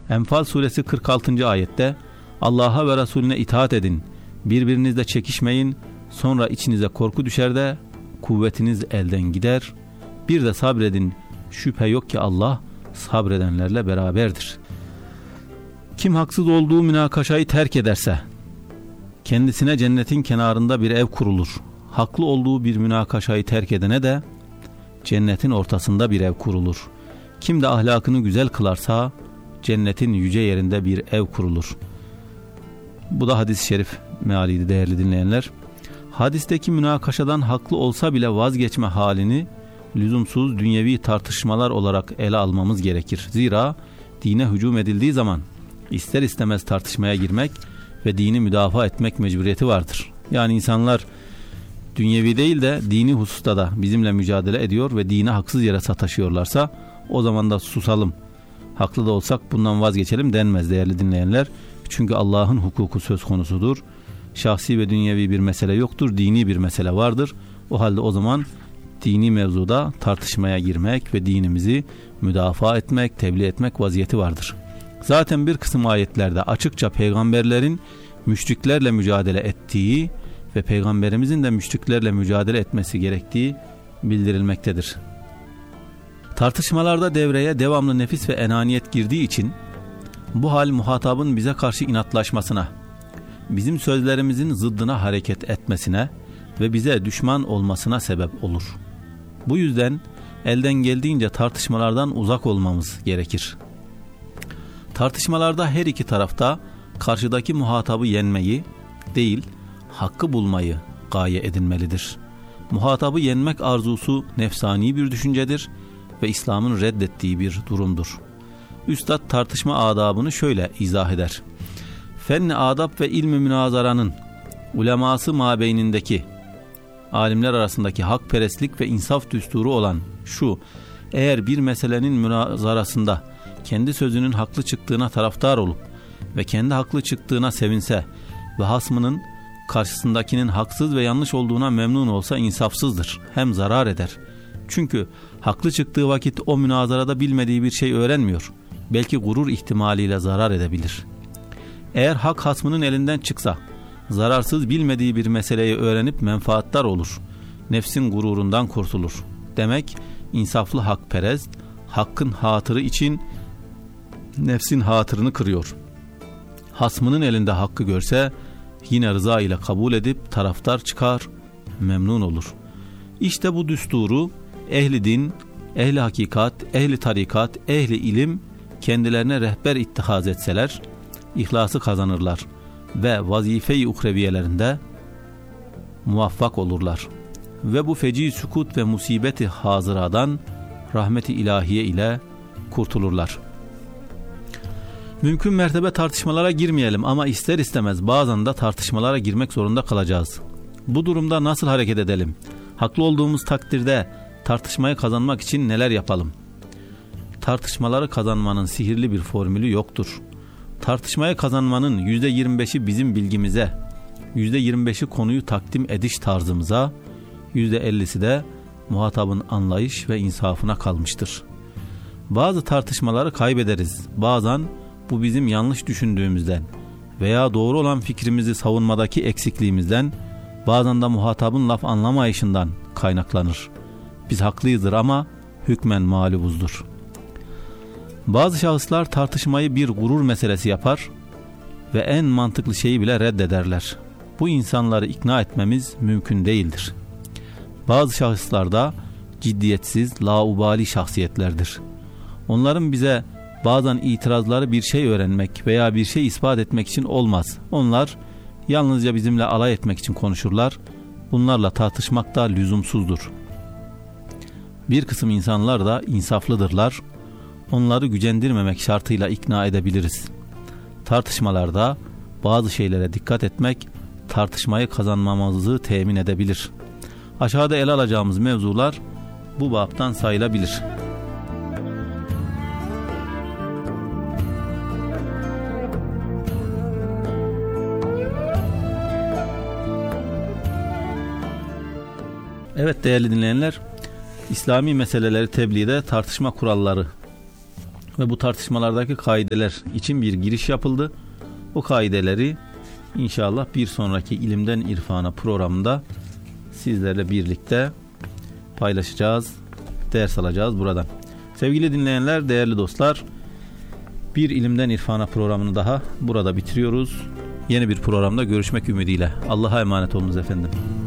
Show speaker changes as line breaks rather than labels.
Enfal suresi 46. ayette Allah'a ve Resulüne itaat edin, birbirinizle çekişmeyin, sonra içinize korku düşer de kuvvetiniz elden gider. Bir de sabredin, şüphe yok ki Allah sabredenlerle beraberdir. Kim haksız olduğu münakaşayı terk ederse kendisine cennetin kenarında bir ev kurulur. Haklı olduğu bir münakaşayı terk edene de cennetin ortasında bir ev kurulur. Kim de ahlakını güzel kılarsa cennetin yüce yerinde bir ev kurulur. Bu da hadis-i şerif mealiydi değerli dinleyenler. Hadisteki münakaşadan haklı olsa bile vazgeçme halini lüzumsuz dünyevi tartışmalar olarak ele almamız gerekir. Zira dine hücum edildiği zaman ister istemez tartışmaya girmek ve dini müdafaa etmek mecburiyeti vardır. Yani insanlar dünyevi değil de dini hususta da bizimle mücadele ediyor ve dine haksız yere sataşıyorlarsa o zaman da susalım, haklı da olsak bundan vazgeçelim denmez değerli dinleyenler. Çünkü Allah'ın hukuku söz konusudur. Şahsi ve dünyevi bir mesele yoktur, dini bir mesele vardır. O halde o zaman dini mevzuda tartışmaya girmek ve dinimizi müdafaa etmek, tebliğ etmek vaziyeti vardır. Zaten bir kısım ayetlerde açıkça peygamberlerin müşriklerle mücadele ettiği ve peygamberimizin de müşriklerle mücadele etmesi gerektiği bildirilmektedir. Tartışmalarda devreye devamlı nefis ve enaniyet girdiği için bu hal muhatabın bize karşı inatlaşmasına, bizim sözlerimizin zıddına hareket etmesine ve bize düşman olmasına sebep olur. Bu yüzden elden geldiğince tartışmalardan uzak olmamız gerekir. Tartışmalarda her iki tarafta karşıdaki muhatabı yenmeyi değil, hakkı bulmayı gaye edinmelidir. Muhatabı yenmek arzusu nefsani bir düşüncedir ve İslam'ın reddettiği bir durumdur. Üstad tartışma adabını şöyle izah eder. Fenni adab ve ilmi münazaranın uleması mabeynindeki, alimler arasındaki hakperestlik ve insaf düsturu olan şu: eğer bir meselenin münazarasında kendi sözünün haklı çıktığına taraftar olup ve kendi haklı çıktığına sevinse ve hasmının karşısındakinin haksız ve yanlış olduğuna memnun olsa insafsızdır, hem zarar eder. Çünkü haklı çıktığı vakit o münazarada bilmediği bir şey öğrenmiyor, belki gurur ihtimaliyle zarar edebilir. Eğer hak hasmının elinden çıksa, zararsız bilmediği bir meseleyi öğrenip menfaatdar olur, nefsin gururundan kurtulur. Demek insaflı hakperest, hakkın hatırı için nefsin hatırını kırıyor. Hasmının elinde hakkı görse yine rıza ile kabul edip taraftar çıkar, memnun olur. İşte bu düsturu ehli din, ehli hakikat, ehli tarikat, ehli ilim kendilerine rehber ittihaz etseler ihlası kazanırlar ve vazife-i uhreviyelerinde muvaffak olurlar. Ve bu feci sükut ve musibeti hazıradan rahmeti ilahiye ile kurtulurlar. Mümkün mertebe tartışmalara girmeyelim ama ister istemez bazen de tartışmalara girmek zorunda kalacağız. Bu durumda nasıl hareket edelim? Haklı olduğumuz takdirde tartışmayı kazanmak için neler yapalım? Tartışmaları kazanmanın sihirli bir formülü yoktur. Tartışmayı kazanmanın %25'i bizim bilgimize, %25'i konuyu takdim ediş tarzımıza, %50'si de muhatabın anlayış ve insafına kalmıştır. Bazı tartışmaları kaybederiz. Bazen bu bizim yanlış düşündüğümüzden veya doğru olan fikrimizi savunmadaki eksikliğimizden, bazen de muhatabın laf anlamayışından kaynaklanır. Biz haklıyızdır ama hükmen mağlubuzdur. Bazı şahıslar tartışmayı bir gurur meselesi yapar ve en mantıklı şeyi bile reddederler. Bu insanları ikna etmemiz mümkün değildir. Bazı şahıslar da ciddiyetsiz, laubali şahsiyetlerdir. Onların bize bazen itirazları bir şey öğrenmek veya bir şey ispat etmek için olmaz. Onlar yalnızca bizimle alay etmek için konuşurlar. Bunlarla tartışmak da lüzumsuzdur. Bir kısım insanlar da insaflıdırlar. Onları gücendirmemek şartıyla ikna edebiliriz. Tartışmalarda bazı şeylere dikkat etmek tartışmayı kazanmamızı temin edebilir. Aşağıda ele alacağımız mevzular bu baptan sayılabilir. Evet değerli dinleyenler, İslami meseleleri tebliğde tartışma kuralları ve bu tartışmalardaki kaideler için bir giriş yapıldı. O kaideleri İnşallah bir sonraki İlimden İrfana programında sizlerle birlikte paylaşacağız, ders alacağız buradan. Sevgili dinleyenler, değerli dostlar, bir İlimden İrfana programını daha burada bitiriyoruz. Yeni bir programda görüşmek ümidiyle. Allah'a emanet olunuz efendim.